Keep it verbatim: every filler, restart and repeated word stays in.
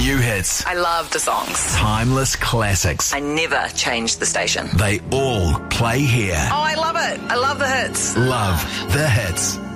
New hits. I love the songs. Timeless classics. I never change the station. They all play here. Oh, I love it. I love the hits. Love the hits.